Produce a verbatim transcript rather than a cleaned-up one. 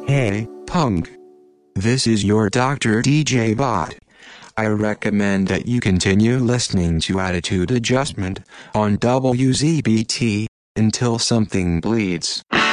Hey, punk. This is your Doctor D J Bot. I recommend that you continue listening to Attitude Adjustment on W Z B T until something bleeds.